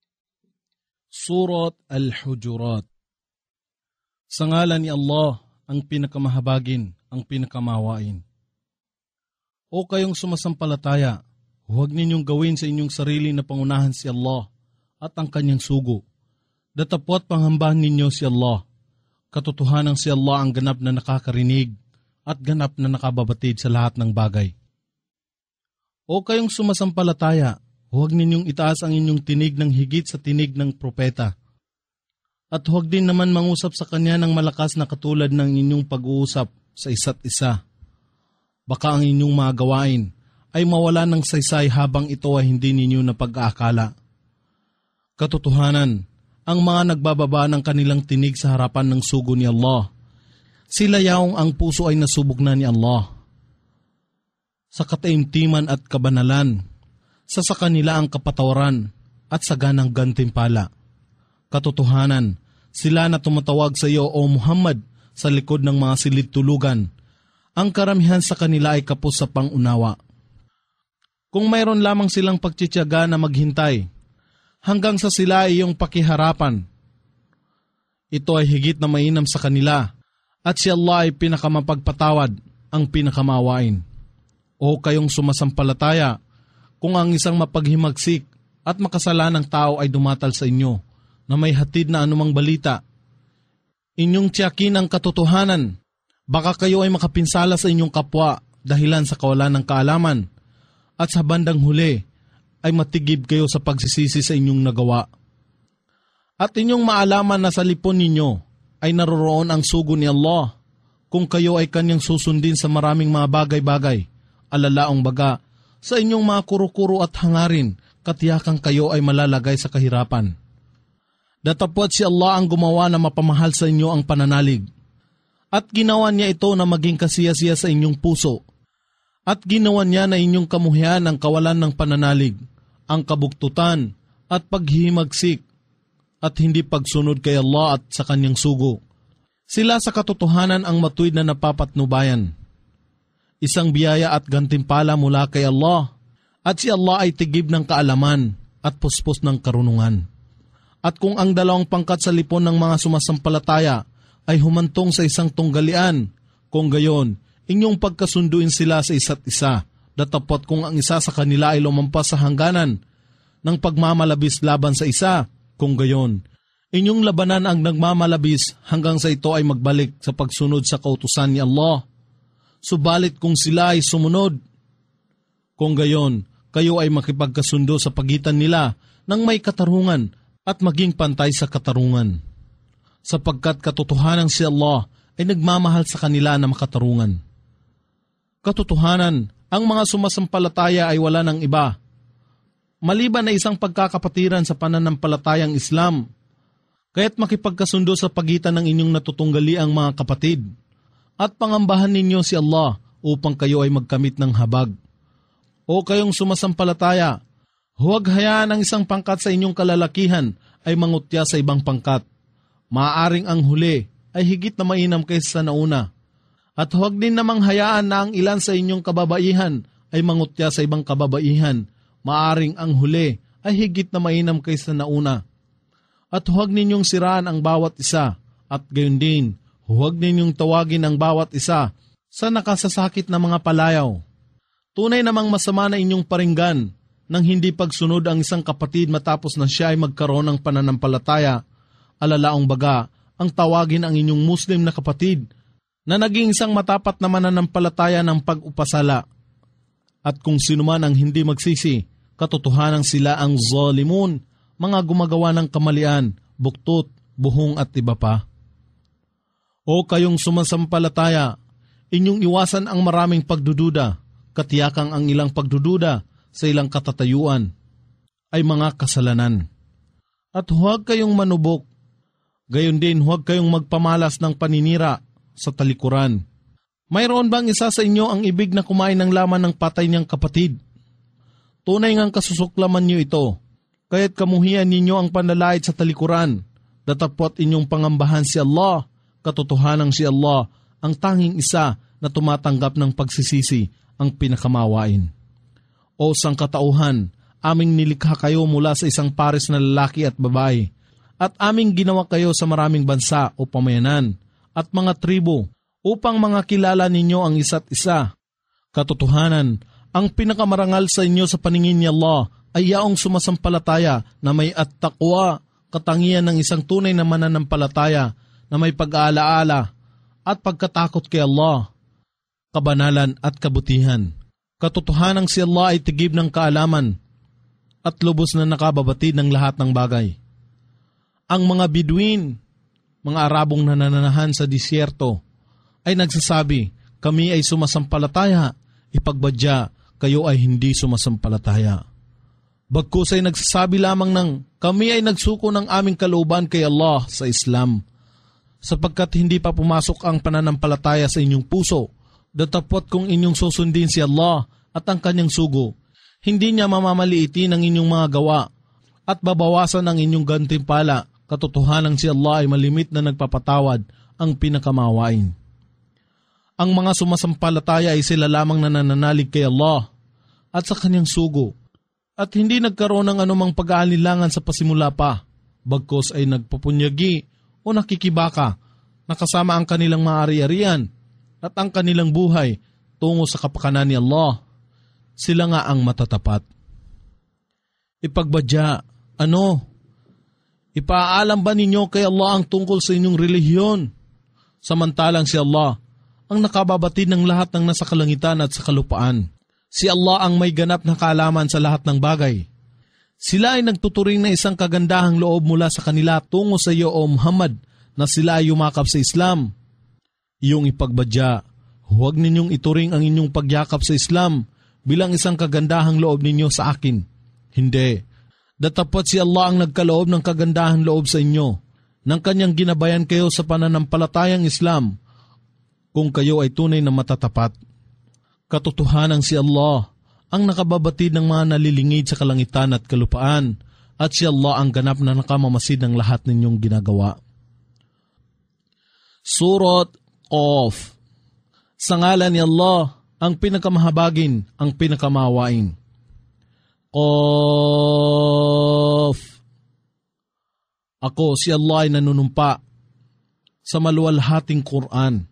Surat Al-Hujurat. Sa ngalan ni Allah, ang pinakamahabagin, ang pinakamawain. O kayong sumasampalataya, huwag ninyong gawin sa inyong sarili na pangunahan si Allah at ang kanyang sugo. Datapwat panghambahan ninyo si Allah. Katotohanan si Allah ang ganap na nakakarinig at ganap na nakababatid sa lahat ng bagay. O kayong sumasampalataya, huwag ninyong itaas ang inyong tinig ng higit sa tinig ng propeta. At huwag din naman mangusap sa kanya ng malakas na katulad ng inyong pag-uusap sa isa't isa. Baka ang inyong mga gawain ay mawala ng saysay habang ito ay hindi ninyo napag-aakala. Katotohanan, ang mga nagbababa ng kanilang tinig sa harapan ng sugo ni Allah, sila yaong ang puso ay nasubok na ni Allah. Sa kataimtiman at kabanalan, sa sa kanila ang kapatawaran at saganang gantimpala. Katotohanan, sila na tumatawag sa iyo o Muhammad sa likod ng mga silid-tulugan, ang karamihan sa kanila ay kapos sa pangunawa. Kung mayroon lamang silang pagtitiyaga na maghintay, hanggang sa sila ay iyong pakiharapan, ito ay higit na mainam sa kanila, at si Allah ay pinakamapagpatawad, ang pinakamawain. O kayong sumasampalataya, kung ang isang mapaghimagsik at makasalanang tao ay dumatal sa inyo, na may hatid na anumang balita, inyong tiyakin ang katotohanan Baka kayo ay makapinsala sa inyong kapwa dahilan sa kawalan ng kaalaman, at sa bandang huli ay matigib kayo sa pagsisisi sa inyong nagawa. At inyong maalaman na sa lipon ninyo ay naroroon ang sugo ni Allah kung kayo ay kanyang susundin sa maraming mga bagay-bagay, alalaong baga, sa inyong mga kuro-kuro at hangarin, katiyakang kayo ay malalagay sa kahirapan. Datapwat si Allah ang gumawa na mapamahal sa inyo ang pananalig. At ginawa niya ito na maging kasiyasiya sa inyong puso. At ginawa niya na inyong kamuhian ang kawalan ng pananalig, ang kabuktutan at paghihimagsik, at hindi pagsunod kay Allah at sa kanyang sugo. Sila sa katotohanan ang matuwid na napapatnubayan. Isang biyaya at gantimpala mula kay Allah, at si Allah ay tigib ng kaalaman at puspos ng karunungan. At kung ang dalawang pangkat sa lipon ng mga sumasampalataya ay humantong sa isang tunggalian, kung gayon, inyong pagkasunduin sila sa isa't isa, datapot kung ang isa sa kanila ay lumampas sa hangganan ng pagmamalabis laban sa isa, kung gayon, inyong labanan ang nagmamalabis hanggang sa ito ay magbalik sa pagsunod sa kautusan ni Allah. Subalit kung sila ay sumunod, kung gayon, kayo ay makipagkasundo sa pagitan nila ng may katarungan at maging pantay sa katarungan. Sapagkat katotohanan si Allah ay nagmamahal sa kanila na makatarungan. Katotohanan, ang mga sumasampalataya ay wala ng iba, maliban na isang pagkakapatiran sa pananampalatayang Islam, kaya't makipagkasundo sa pagitan ng inyong natutunggaliang mga kapatid, at pangambahan ninyo si Allah upang kayo ay magkamit ng habag. O kayong sumasampalataya, huwag hayaan ang isang pangkat sa inyong kalalakihan ay mangutya sa ibang pangkat. Maaaring ang huli ay higit na mainam kaysa sa nauna. At huwag din namang hayaan na ang ilan sa inyong kababaihan ay mangutya sa ibang kababaihan. Maaaring ang huli ay higit na mainam kaysa sa nauna. At huwag ninyong siraan ang bawat isa, at gayon din, huwag ninyong tawagin ang bawat isa sa nakasasakit na mga palayaw. Tunay namang masama na inyong paringgan nang hindi pagsunod ang isang kapatid matapos na siya ay magkaroon ng pananampalataya. Alalaong baga, ang tawagin ang inyong Muslim na kapatid na naging isang matapat na mananampalataya ng pag-upasala. At kung sino man ang hindi magsisi, katotohanan sila ang zalimun, mga gumagawa ng kamalian, buktot, buhong at iba pa. O kayong sumasampalataya, inyong iwasan ang maraming pagdududa, katiyakang ang ilang pagdududa sa ilang katatayuan ay mga kasalanan. At huwag kayong manubok, gayon din huwag kayong magpamalas ng paninira sa talikuran. Mayroon bang isa sa inyo ang ibig na kumain ng laman ng patay niyang kapatid? Tunay ngang kasusuklaman niyo ito, kaya't kamuhian ninyo ang panlalait sa talikuran, datapwat inyong pangambahan si Allah, katotohanang si Allah, ang tanging isa na tumatanggap ng pagsisisi, ang pinakamawain. O sangkatauhan, aming nilikha kayo mula sa isang pares na lalaki at babae, at aming ginawa kayo sa maraming bansa o pamayanan, at mga tribo, upang mga kilala ninyo ang isa't isa. Katotohanan, ang pinakamarangal sa inyo sa paningin ni Allah ay yaong sumasampalataya na may at-taqwa, katangian ng isang tunay na mananampalataya na may pag-aalaala at pagkatakot kay Allah, kabanalan at kabutihan. Katotohanang si Allah ay tigib ng kaalaman at lubos na nakababatid ng lahat ng bagay. Ang mga Bedouin, mga Arabong nananahan sa disyerto, ay nagsasabi, kami ay sumasampalataya, ipagbadya, kayo ay hindi sumasampalataya. Bagkus ay nagsasabi lamang ng, kami ay nagsuko ng aming kalooban kay Allah sa Islam, sapagkat hindi pa pumasok ang pananampalataya sa inyong puso, datapot kung inyong susundin si Allah at ang kanyang sugo, hindi niya mamamaliitin ang inyong mga gawa at babawasan ang inyong gantimpala. Katotohanan si Allah ay malimit na nagpapatawad, ang pinakamawain. Ang mga sumasampalataya ay sila lamang na nananalig kay Allah at sa kanyang sugo, at hindi nagkaroon ng anumang pag-aalinlangan sa pasimula pa, bagkos ay nagpapunyagi o nakikibaka, nakasama ang kanilang maaari-arian at ang kanilang buhay tungo sa kapakanan ni Allah. Sila nga ang matatapat. Ipagbadya, ano? Ipaalam ba ninyo kay Allah ang tungkol sa inyong relihiyon? Samantalang si Allah ang nakababatid ng lahat ng nasa kalangitan at sa kalupaan. Si Allah ang may ganap na kaalaman sa lahat ng bagay. Sila ay nagtuturing na isang kagandahang loob mula sa kanila tungo sa iyo o Muhammad na sila ay yumakap sa Islam. Iyong ipagbadya, huwag ninyong ituring ang inyong pagyakap sa Islam bilang isang kagandahang loob ninyo sa akin. Hindi. Datapot si Allah ang nagkaloob ng kagandahang loob sa inyo, nang kanyang ginabayan kayo sa pananampalatayang Islam, kung kayo ay tunay na matatapat. Katotohanan si Allah ang nakababatid ng mga nalilingid sa kalangitan at kalupaan, at si Allah ang ganap na nakamamasid ng lahat ninyong ginagawa. Surat Qaf. Sa ngalan ni Allah, ang pinakamahabagin, ang pinakamawain. Qaf. Ako, si Allah ay nanunumpa sa maluwalhating Quran.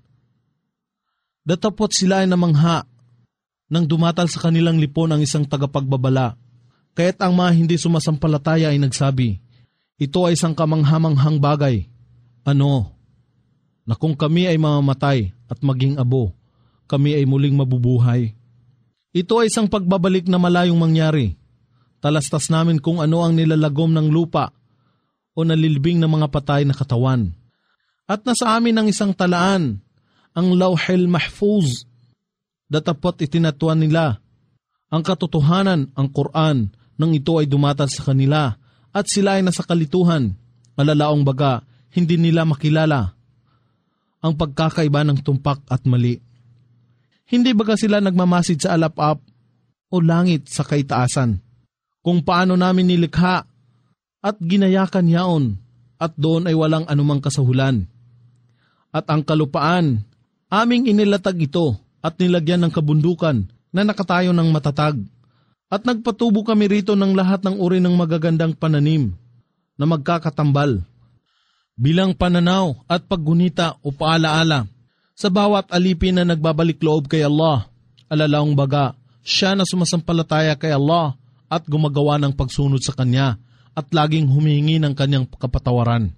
Datapot sila ay namangha nang dumatal sa kanilang lipon ang isang tagapagbabala. Kaya't ang mga hindi sumasampalataya ay nagsabi, ito ay isang kamanghamanghang bagay. Ano? Na kung kami ay mamamatay at maging abo, kami ay muling mabubuhay. Ito ay isang pagbabalik na malayong mangyari. Talastas namin kung ano ang nilalagom ng lupa o nalilibing ng mga patay na katawan. At nasa amin ang isang talaan, ang Lawhil Mahfuz. Datapot itinatuan nila ang katotohanan, ang Quran, nang ito ay dumatal sa kanila at sila ay nasa kalituhan. Malalaong baga, hindi nila makilala ang pagkakaiba ng tumpak at mali. Hindi baga sila nagmamasid sa alap-ap o langit sa kaitaasan, kung paano namin nilikha at ginayakan yaon, at doon ay walang anumang kasahulan. At ang kalupaan, aming inilatag ito at nilagyan ng kabundukan na nakatayo ng matatag. At nagpatubo kami rito ng lahat ng uri ng magagandang pananim na magkakatambal, bilang pananaw at paggunita o paalaala sa bawat alipin na nagbabalik loob kay Allah. Alalaong baga, siya na sumasampalataya kay Allah at gumagawa ng pagsunod sa Kanya at laging humihingi ng Kanyang kapatawaran.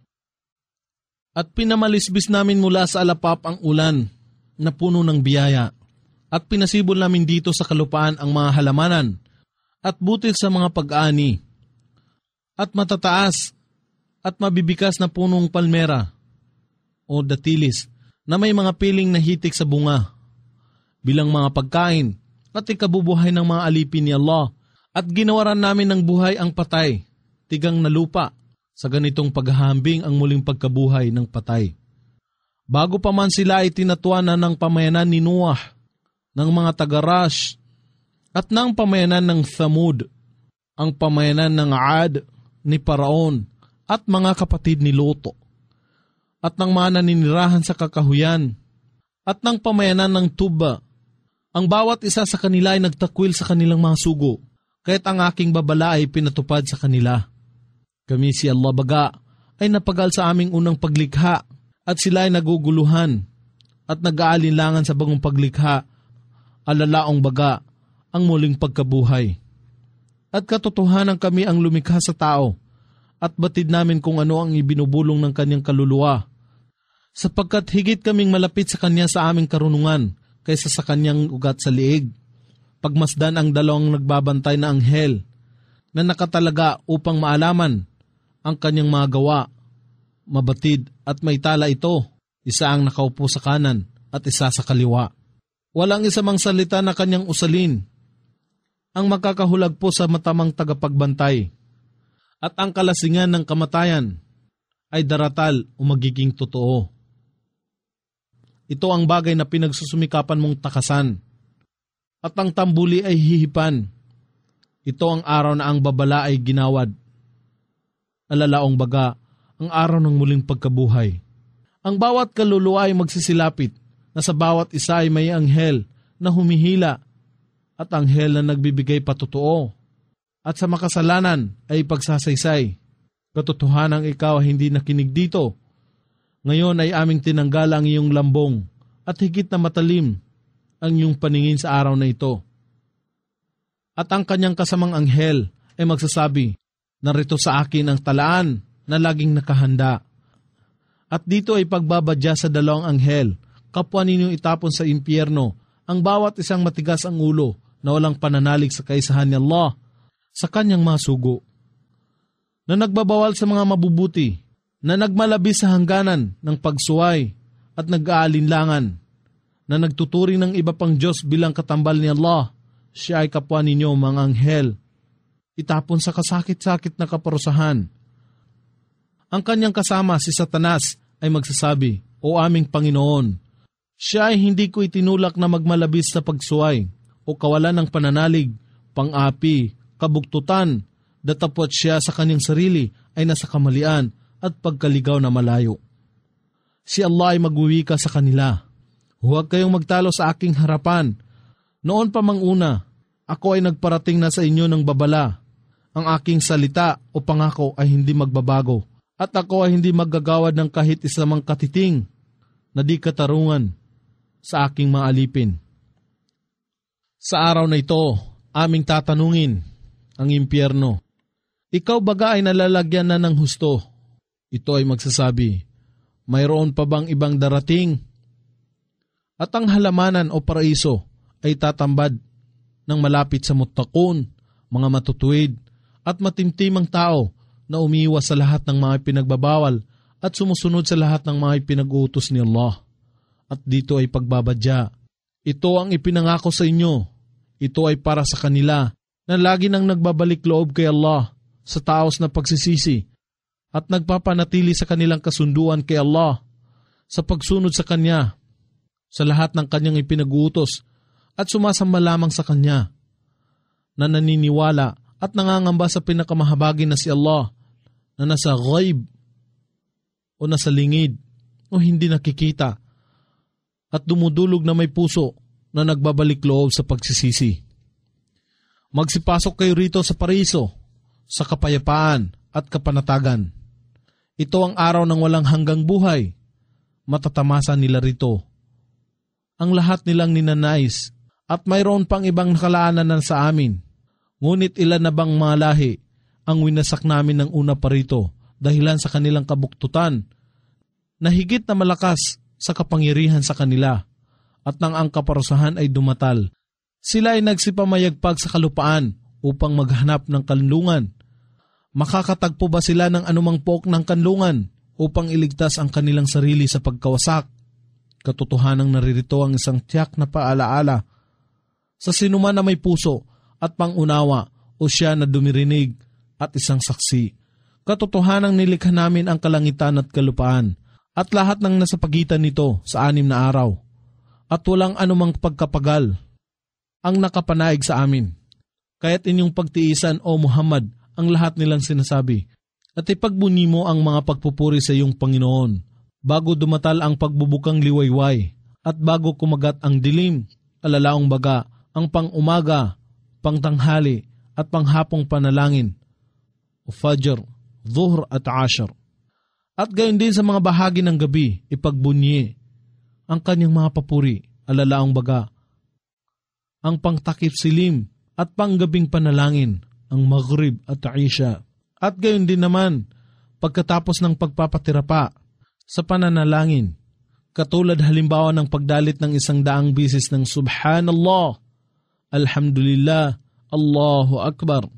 At pinamalisbis namin mula sa alapap ang ulan na puno ng biyaya, at pinasibol namin dito sa kalupaan ang mga halamanan at butil sa mga pag-ani, at matataas at mabibikas na punong palmera o datilis na may mga piling na hitik sa bunga bilang mga pagkain at ikabubuhay ng mga alipin ni Allah. At ginawaran namin ng buhay ang patay, tigang na lupa, sa ganitong paghahambing ang muling pagkabuhay ng patay. Bago pa man sila ay tinatuanan ng pamayanan ni Noah, ng mga taga-Rash, at ng pamayanan ng Thamud, ang pamayanan ng Ad, ni Paraon, at mga kapatid ni Loto, at ng mga naninirahan sa kakahuyan, at ng pamayanan ng Tuba. Ang bawat isa sa kanila ay nagtakwil sa kanilang mga sugo, kaya't ang aking babala ay pinatupad sa kanila. Kami si Allah baga ay napagal sa aming unang paglikha, at sila ay naguguluhan at nag-aalinlangan sa bagong paglikha, alalaong baga ang muling pagkabuhay. At katotohanan kami ang lumikha sa tao, at batid namin kung ano ang ibinubulong ng kanyang kaluluwa, sapagkat higit kaming malapit sa kanya sa aming karunungan kaysa sa kanyang ugat sa liig. Pagmasdan ang dalawang nagbabantay na anghel na nakatalaga upang maalaman ang kanyang mga gawa. Mabatid at may tala ito, isa ang nakaupo sa kanan at isa sa kaliwa. Walang isa mang salita na kanyang usalin ang makakahulag po sa matamang tagapagbantay, at ang kalasingan ng kamatayan ay daratal o magiging totoo. Ito ang bagay na pinagsusumikapan mong takasan, at ang tambuli ay hihipan. Ito ang araw na ang babala ay ginawad. Alalaong baga, ang araw ng muling pagkabuhay. Ang bawat kaluluwa ay magsisilapit, na sa bawat isa ay may anghel na humihila, at anghel na nagbibigay patotoo, at sa makasalanan ay pagsasaysay. Katotohanang ikaw ay hindi nakinig dito. Ngayon ay aming tinanggal ang iyong lambong, at higit na matalim ang iyong paningin sa araw na ito. At ang kanyang kasamang anghel ay magsasabi, narito sa akin ang talaan na laging nakahanda. At dito ay pagbabadya sa dalawang anghel kapwa ninyong itapon sa impyerno ang bawat isang matigas ang ulo na walang pananalig sa kaisahan ni Allah sa kanyang mga sugo, na nagbabawal sa mga mabubuti, na nagmalabis sa hangganan ng pagsuway at nag-aalinlangan, na nagtuturing ng iba pang Diyos bilang katambal ni Allah. Siya ay kapwa ninyo mga anghel, itapon sa kasakit-sakit na kaparusahan. Ang kanyang kasama si Satanas ay magsasabi, O aming Panginoon, siya ay hindi ko itinulak na magmalabis sa pagsuway o kawalan ng pananalig, pang-api, kabugtutan, datapot siya sa kanyang sarili ay nasa kamalian at pagkaligaw na malayo. Si Allah ay magwiwika sa kanila, huwag kayong magtalo sa aking harapan. Noon pa mang una, ako ay nagparating na sa inyo ng babala. Ang aking salita o pangako ay hindi magbabago, at ako ay hindi maggagawad ng kahit isamang katiting na di katarungan sa aking mga alipin. Sa araw na ito, aming tatanungin ang impyerno, ikaw baga ay nalalagyan na ng husto? Ito ay magsasabi, mayroon pa bang ibang darating? At ang halamanan o paraiso ay tatambad ng malapit sa muttaqun, mga matutuwid at matimtimang tao na umiiwas sa lahat ng mga pinagbabawal at sumusunod sa lahat ng mga pinag-uutos ni Allah. At dito ay pagbabadya. Ito ang ipinangako sa inyo. Ito ay para sa kanila na lagi nang nagbabalik loob kay Allah sa taos na pagsisisi at nagpapanatili sa kanilang kasunduan kay Allah sa pagsunod sa Kanya, sa lahat ng Kanyang ipinag-uutos at sumasamba lamang sa Kanya, na naniniwala at nangangamba sa pinakamahabagin na si Allah na nasa ghaib o nasa lingid o hindi nakikita at dumudulog na may puso na nagbabalik loob sa pagsisisi. Magsipasok kayo rito sa paraiso, sa kapayapaan at kapanatagan. Ito ang araw ng walang hanggang buhay. Matatamasa nila rito ang lahat nilang ninanais at mayroon pang ibang nakalaanan na sa amin. Ngunit ilan na bang mga lahi ang winasak namin ng una pa rito dahilan sa kanilang kabuktutan na higit na malakas sa kapangyarihan sa kanila, at nang ang kaparusahan ay dumatal, sila ay nagsipamayagpag sa kalupaan upang maghanap ng kanlungan. Makakatagpo ba sila ng anumang pook ng kanlungan upang iligtas ang kanilang sarili sa pagkawasak? Katotohanang naririto ang isang tiyak na paalaala sa sinuman na may puso at pangunawa o siya na dumirinig at isang saksi. Katotohanang nilikha namin ang kalangitan at kalupaan at lahat ng nasa pagitan nito sa anim na araw, at walang anumang pagkapagal ang nakapanaig sa amin. Kaya't inyong pagtiisan, O Muhammad, ang lahat nilang sinasabi, at ipagbunyi mo ang mga pagpupuri sa iyong Panginoon, bago dumatal ang pagbubukang liwayway, at bago kumagat ang dilim, alalaong baga, ang pang-umaga, pangtanghali, at panghapong panalangin, o Fajr, Dhuhr at Ashar. At gayon din sa mga bahagi ng gabi, ipagbunyi ang kanyang mga papuri, alalaong baga, ang pangtakip silim at panggabing panalangin, ang Maghrib at Isha. At gayon din naman, pagkatapos ng pagpapatirapa sa pananalangin, katulad halimbawa ng pagdalit ng isang daang bisis ng Subhanallah, Alhamdulillah, Allahu Akbar.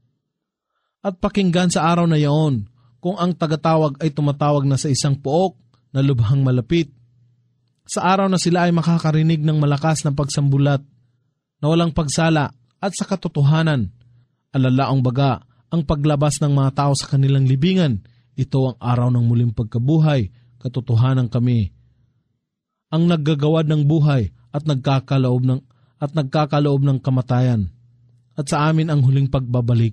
At pakinggan sa araw na yaon, kung ang tagatawag ay tumatawag na sa isang pook na lubhang malapit. Sa araw na sila ay makakarinig ng malakas na pagsambulat na walang pagsala, at sa katotohanan, alalaong baga, ang paglabas ng mga tao sa kanilang libingan, ito ang araw ng muling pagkabuhay, katotohanan kami. Ang naggagawad ng buhay at nagkakaloob ng, at nagkakaloob ng kamatayan, at sa amin ang huling pagbabalik.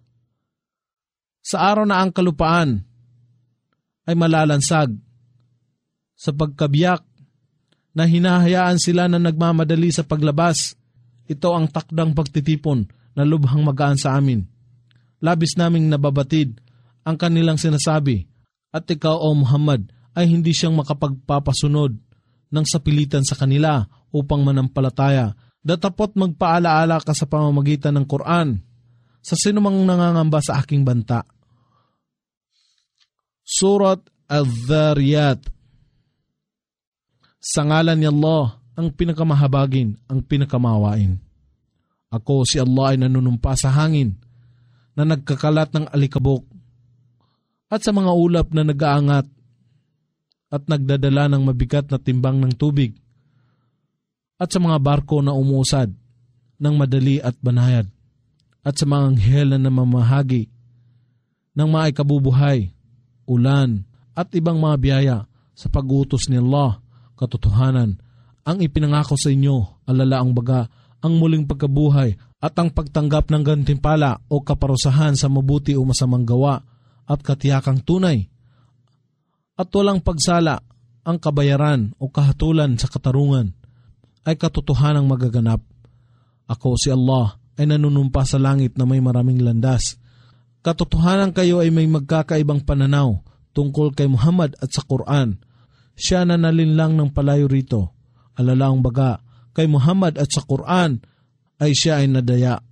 Sa araw na ang kalupaan ay malalansag sa pagkabiyak na hinahayaan sila na nagmamadali sa paglabas, ito ang takdang pagtitipon na lubhang magaan sa amin. Labis naming nababatid ang kanilang sinasabi, at ikaw, O Muhammad, ay hindi siyang makapagpapasunod ng sapilitan sa kanila upang manampalataya, datapot magpaalaala ka sa pamamagitan ng Quran sa sinumang nangangamba sa aking banta. Surat Al-Dhariyat. Sa ngalan ni Allah, ang pinakamahabagin, ang pinakamawain. Ako si Allah ay nanunumpa sa hangin na nagkakalat ng alikabok at sa mga ulap na nag-aangat at nagdadala ng mabigat na timbang ng tubig at sa mga barko na umuusad ng madali at banayad at sa mga anghel na namamahagi ng mga ikabubuhay, ulan at ibang mga biyaya sa pag-utos ni Allah, katotohanan, ang ipinangako sa inyo, alala ang baga, ang muling pagkabuhay at ang pagtanggap ng gantimpala o kaparusahan sa mabuti o masamang gawa at katiyakang tunay. At walang pagsala, ang kabayaran o kahatulan sa katarungan ay katotohanang magaganap. Ako si Allah ay nanunumpa sa langit na may maraming landas. Katotohanan kayo ay may magkakaibang pananaw tungkol kay Muhammad at sa Quran. Siya na nalinlang ng palayo rito. Alala ang baga, kay Muhammad at sa Quran ay siya ay nadaya.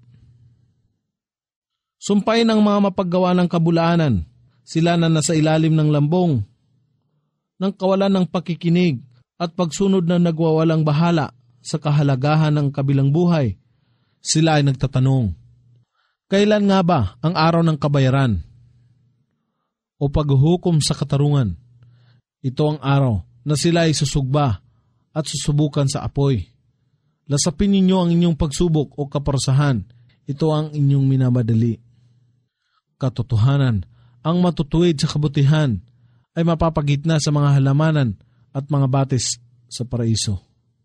Sumpain ang mga mapaggawa ng kabulaanan, sila na nasa ilalim ng lambong, ng kawalan ng pakikinig at pagsunod na nagwawalang bahala sa kahalagahan ng kabilang buhay. Sila ay nagtatanong, kailan nga ba ang araw ng kabayaran o paghuhukom sa katarungan? Ito ang araw na sila ay susugba at susubukan sa apoy. Lasapin ninyo ang inyong pagsubok o kaparusahan. Ito ang inyong minamadali. Katotohanan, ang matutuwid sa kabutihan ay mapapagitna sa mga halamanan at mga batis sa paraiso.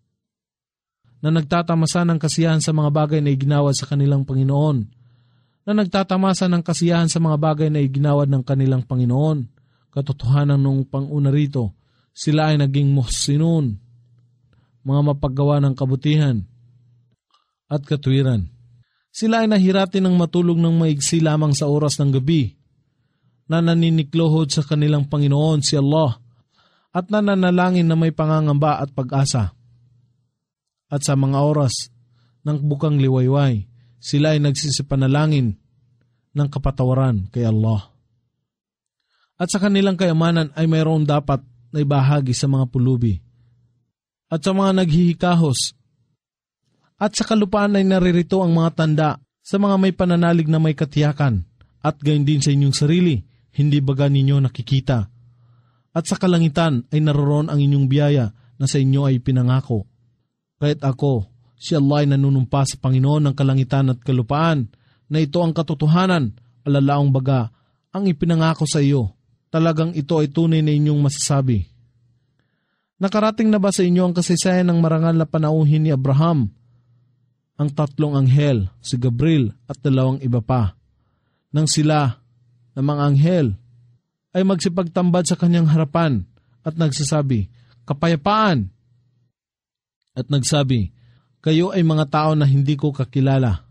Na nagtatamasa ng kasiyahan sa mga bagay na iginawad sa kanilang Panginoon. Na nagtatamasa ng kasiyahan sa mga bagay na iginawad ng kanilang Panginoon. Katotohanan nung panguna rito, sila ay naging muhsinun, mga mapaggawa ng kabutihan at katwiran. Sila ay nahirati ng matulog ng maigsi lamang sa oras ng gabi, na naniniklohod sa kanilang Panginoon si Allah at nananalangin na may pangangamba at pag-asa. At sa mga oras ng bukang liwayway, sila ay nagsisipanalangin ng kapatawaran kay Allah. At sa kanilang kayamanan ay mayroon dapat na ibahagi sa mga pulubi at sa mga naghihikahos. At sa kalupaan ay naririto ang mga tanda sa mga may pananalig na may katiyakan at gayon din sa inyong sarili, hindi baga ninyo nakikita. At sa kalangitan ay naroon ang inyong biyaya na sa inyo ay pinangako. Kaya't ako, si Allah ay nanunumpa sa Panginoon ng kalangitan at kalupaan na ito ang katotohanan, alalaong baga, ang ipinangako sa iyo. Talagang ito ay tunay na inyong masasabi. Nakarating na ba sa inyo ang kasaysayan ng marangal na panauhin ni Abraham? Ang tatlong anghel, si Gabriel at dalawang iba pa. Nang sila, na mga anghel, ay magsipagtambad sa kanyang harapan at nagsasabi, kapayapaan! At nagsabi, kayo ay mga tao na hindi ko kakilala.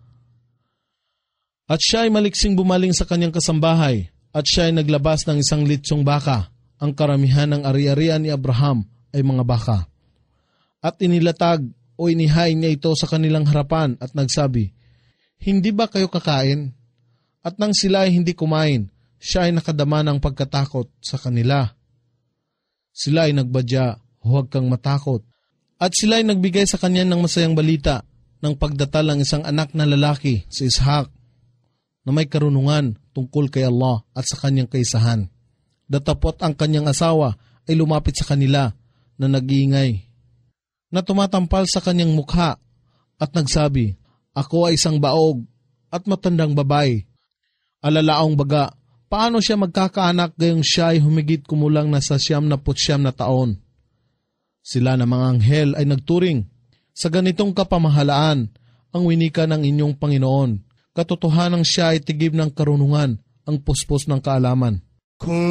At siya ay maliksing bumaling sa kanyang kasambahay at siya ay naglabas ng isang litsong baka. Ang karamihan ng ari-arian ni Abraham ay mga baka. At inilatag o inihain niya ito sa kanilang harapan at nagsabi, hindi ba kayo kakain? At nang sila ay hindi kumain, siya ay nakadama ng pagkatakot sa kanila. Sila ay nagbadya, huwag kang matakot. At sila ay nagbigay sa kanya ng masayang balita ng pagdatal ng isang anak na lalaki, si Ishaq, na may karunungan tungkol kay Allah at sa kanyang kaisahan. Datapot ang kanyang asawa ay lumapit sa kanila na nag-iingay, na tumatampal sa kanyang mukha at nagsabi, ako ay isang baog at matandang babae. Alalaong baga, paano siya magkakaanak gayong siya ay humigit kumulang na sa siyam na putsyam na taon? Sila na mga anghel ay nagturing, sa ganitong kapamahalaan ang winika ng inyong Panginoon. Katotohanang siya ay tigib ng karunungan, ang puspos ng kaalaman. Kung